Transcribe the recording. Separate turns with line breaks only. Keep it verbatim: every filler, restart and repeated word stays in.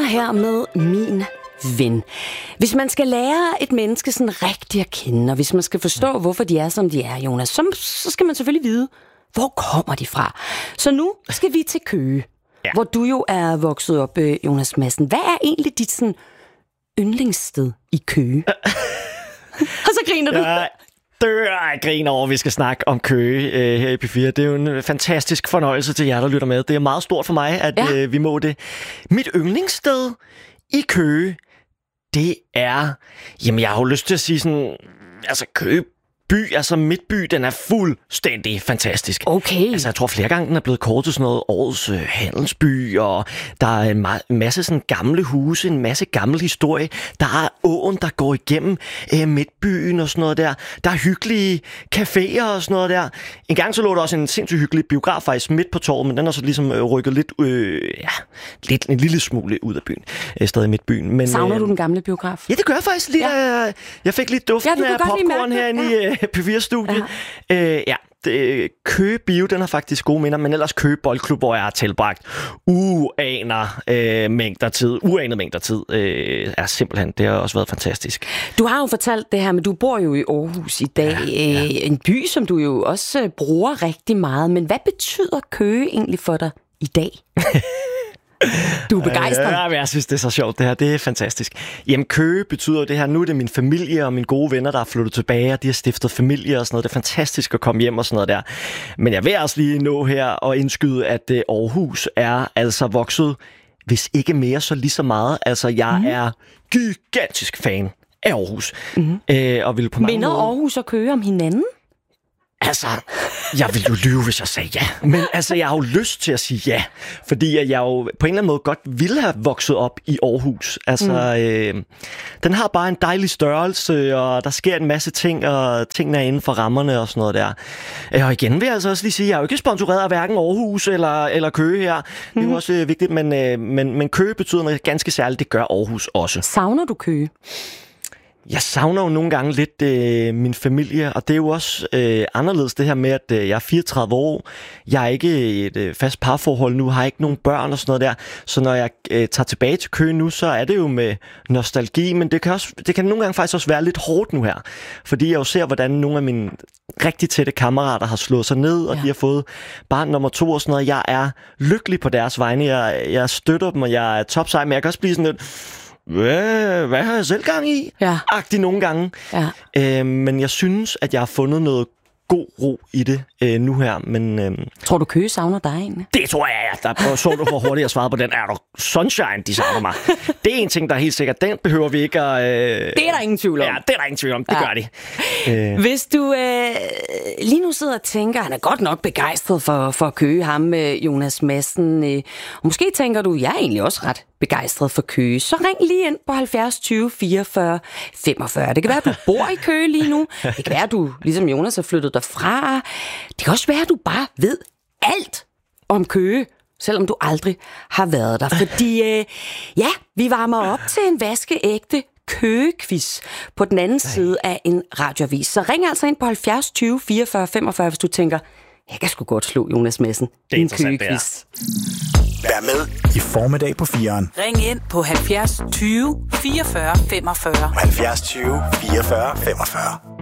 her med min ven. Hvis man skal lære et menneske sådan rigtigt at kende, og hvis man skal forstå, hvorfor de er, som de er, Jonas, så, så skal man selvfølgelig vide, hvor kommer de fra. Så nu skal vi til Køge, ja. Hvor du jo er vokset op, Jonas Madsen. Hvad er egentlig dit sådan yndlingssted i Køge? Og så griner du.
Ja. Dør af grin over, vi skal snakke om Køge øh, her i P fire. Det er jo en fantastisk fornøjelse til jer, der lytter med. Det er meget stort for mig, at ja. øh, vi må det. Mit yndlingssted i Køge, det er... Jamen, jeg har jo lyst til at sige sådan... Altså, Køge by, altså Midtby, den er fuldstændig fantastisk.
Okay.
Altså, jeg tror flere gange, den er blevet kåret til sådan noget årets øh, handelsby, og der er en, ma- en masse sådan gamle huse, en masse gammel historie. Der er åen, der går igennem øh, Midtbyen og sådan noget der. Der er hyggelige caféer og sådan noget der. En gang så lå der også en sindssygt hyggelig biograf faktisk midt på torvet, men den er så ligesom øh, rykket lidt, øh, ja, lidt en lille smule ud af byen. Øh, stadig i Midtbyen. Men,
savner
øh,
du den gamle biograf?
Ja, det gør jeg faktisk lige. Ja. Jeg fik lidt duften
ja,
af popcorn herinde ja. i P fire-studiet. Ja, øh, ja det, Køge Bio, den har faktisk gode minder, men ellers Køge Boldklub, hvor jeg har tilbragt uaner øh, mængder tid, uanet mængder tid, øh, er simpelthen, det har også været fantastisk.
Du har jo fortalt det her, men du bor jo i Aarhus i dag, ja, ja. Øh, en by, som du jo også øh, bruger rigtig meget, men hvad betyder Køge egentlig for dig i dag? Du er begejstret.
Ja, jeg synes, det er så sjovt, det her. Det er fantastisk. Jamen, Køge betyder det her. Nu er det min familie og mine gode venner, der er flyttet tilbage, og de har stiftet familie og sådan noget. Det er fantastisk at komme hjem og sådan noget der. Men jeg vil også lige nå her og indskyde, at Aarhus er altså vokset, hvis ikke mere, så lige så meget. Altså, jeg mm. er gigantisk fan af Aarhus. Mm. Øh, og vil på mange
Minder
måder...
Aarhus og Køge om hinanden?
Altså, jeg ville jo lyve, hvis jeg sagde ja. Men altså, jeg har jo lyst til at sige ja. Fordi jeg jo på en eller anden måde godt ville have vokset op i Aarhus. Altså, mm. øh, den har bare en dejlig størrelse, og der sker en masse ting, og tingene er inden for rammerne og sådan noget der. Og igen vil jeg altså også lige sige, jeg er jo ikke sponsoreret af hverken Aarhus eller, eller Køge her. Det er jo mm. også øh, vigtigt, men, øh, men, men Køge betyder noget ganske særligt. Det gør Aarhus også.
Savner du Køge?
Jeg savner jo nogle gange lidt øh, min familie, og det er jo også øh, anderledes det her med, at øh, jeg er fireogtredive år. Jeg er ikke i et øh, fast parforhold nu, har ikke nogen børn og sådan noget der. Så når jeg øh, tager tilbage til Køge nu, så er det jo med nostalgi, men det kan, også, det kan nogle gange faktisk også være lidt hårdt nu her. Fordi jeg jo ser, hvordan nogle af mine rigtig tætte kammerater har slået sig ned, og ja. de har fået barn nummer to og sådan noget. Jeg er lykkelig på deres vegne, jeg, jeg støtter dem, og jeg er topsej, men jeg kan også blive sådan lidt... Hvad, hvad har jeg selv gang i?
Ja.
Agtigt nogle gange.
Ja.
Øh, men jeg synes, at jeg har fundet noget god ro i det øh, nu her. Men, øh,
tror du, Køge savner dig egentlig?
Det tror jeg, ja. Der så du for hurtigt at svare på den. Er du sunshine, de savner mig? Det er en ting, der er helt sikkert. Den behøver vi ikke at... Øh...
Det er der ingen tvivl om.
Ja, det er der ingen tvivl om. Det ja. gør de.
Øh... Hvis du øh, lige nu sidder og tænker, han er godt nok begejstret for, for Køge, ham øh, Jonas Madsen. Øh, måske tænker du, jeg er egentlig også ret begejstret for Køge. Så ring lige ind på halvfjerds tyve fireogfyrre femogfyrre. Det kan være, at du bor i Køge lige nu. Det kan være, at du, ligesom Jonas, har flyttet derfra. Det kan også være, at du bare ved alt om Køge, selvom du aldrig har været der. Fordi, øh, ja, vi varmer op til en vaskeægte Køge-quiz på den anden side af en radioavis. Så ring altså ind på halvfjerds tyve fireogfyrre femogfyrre, hvis du tænker, jeg kan sgu godt slå Jonas Madsen i en Køge-quiz.
Vær med i formiddag på fireren.
Ring ind på halvfjerds tyve fireogfyrre femogfyrre.
halvfjerds tyve fireogfyrre femogfyrre.